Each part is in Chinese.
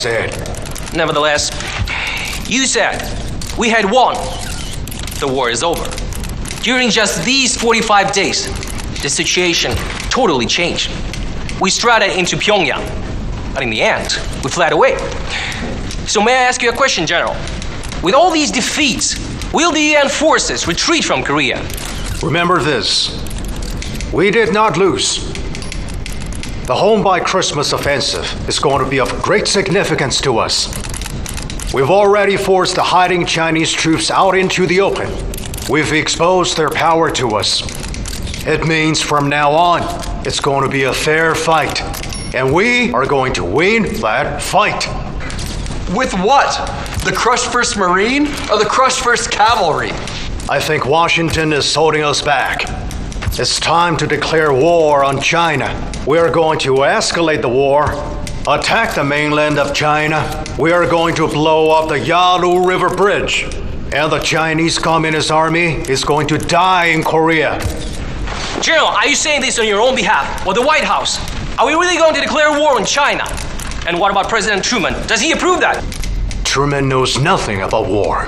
said. Nevertheless, you said we had won. The war is over. During just these 45 days, the situation totally changed. We strutted into Pyongyang, but in the end, we fled away. So may I ask you a question, General? With all these defeats, will the UN forces retreat from Korea? Remember this. We did not lose. The Home by Christmas offensive is going to be of great significance to us. We've already forced the hiding Chinese troops out into the open. We've exposed their power to us. It means from now on, it's going to be a fair fight. And we are going to win that fight. With what? The crushed 1st Marine or the crushed 1st Cavalry? I think Washington is holding us back. It's time to declare war on China. We are going to escalate the war, attack the mainland of China. We are going to blow up the Yalu River Bridge. And the Chinese Communist Army is going to die in Korea. General, are you saying this on your own behalf or the White House? Are we really going to declare war on China? And what about President Truman? Does he approve that? Truman knows nothing about war.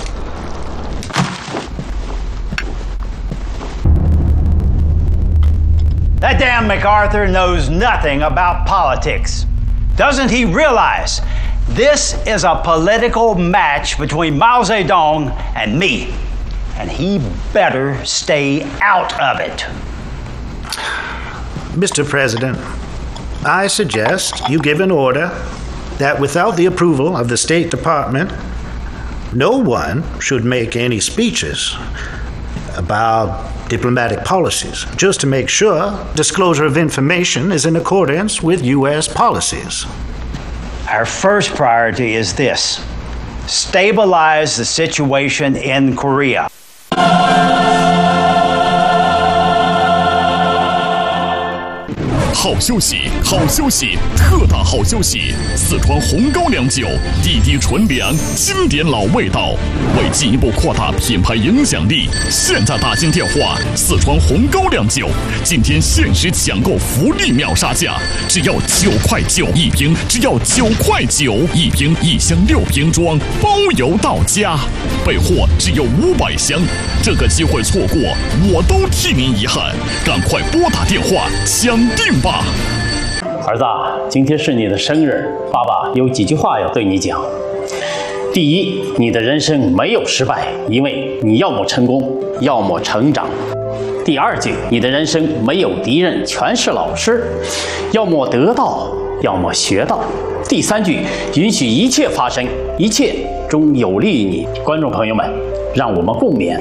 That damn MacArthur knows nothing about politics. Doesn't he realize this is a political match between Mao Zedong and me? And he better stay out of it. Mr. President, I suggest you give an order that without the approval of the State Department, no one should make any speeches about diplomatic policies, just to make sure disclosure of information is in accordance with U.S. policies. Our first priority is this: stabilize the situation in Korea. 好消息，好消息，特大好消息！四川红高粱酒，地低纯粮，经典老味道。为进一步扩大品牌影响力，现在打进电话，四川红高粱酒今天限时抢购福利秒杀价，只要9块9一瓶，只要9块9一瓶，1箱6瓶装，包邮到家，备货只有500箱，这个机会错过，我都替您遗憾，赶快拨打电话抢定吧！ 儿子，今天是你的生日，爸爸有几句话要对你讲。第一，你的人生没有失败，因为你要么成功，要么成长。第二句，你的人生没有敌人，全是老师，要么得到，要么学到。第三句，允许一切发生，一切终有利于你。观众朋友们，让我们共勉。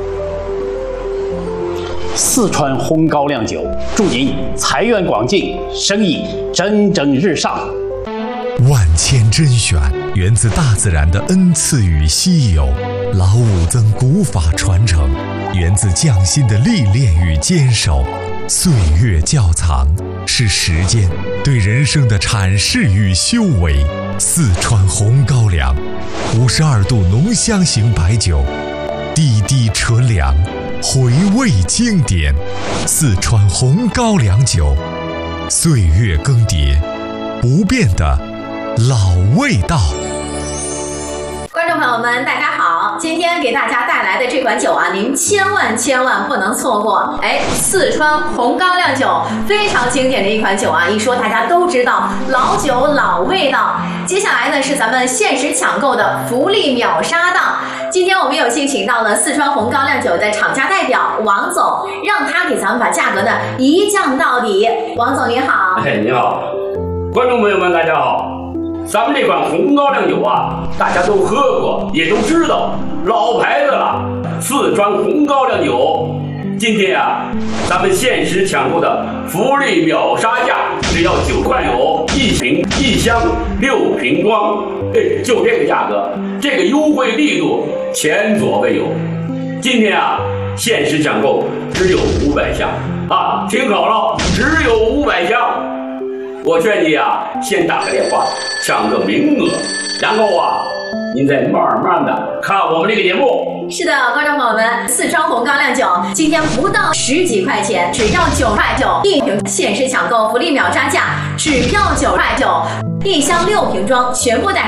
四川红高粱酒，祝您财源广进，生意蒸蒸日上。 万千甄选源自大自然的恩赐与稀有，老五增古法传承源自匠心的历练与坚守，岁月窖藏是时间对人生的阐释与修为。四川红高粱，52度浓香型白酒，滴滴纯粮。 回味经典，四川红高粱酒，岁月更迭，不变的老味道。 观众朋友们，大家好！今天给大家带来的这款酒啊，您千万不能错过。哎，四川红高粱酒非常经典的一款酒啊，一说大家都知道，老酒老味道。接下来呢是咱们限时抢购的福利秒杀档。今天我们有幸请到了四川红高粱酒的厂家代表王总，让他给咱们把价格呢一降到底。王总您好。 哎，你好，观众朋友们，大家好。 咱们这款红高粱酒啊，大家都喝过，也都知道，老牌子了。四川红高粱酒，今天啊，咱们限时抢购的福利秒杀价，只要9块9一瓶，1箱6瓶装，哎，就这个价格，这个优惠力度前所未有。今天啊，限时抢购只有500箱啊，听好了，只有500箱。 我劝你啊，先打个电话抢个名额，然后啊，您再慢慢的看我们这个节目。 是的，观众朋友们，四川红高粱酒今天不到10几块钱，只要9块9一瓶，限时抢购福利秒杀价，只要9块9，1箱6瓶装，全部带。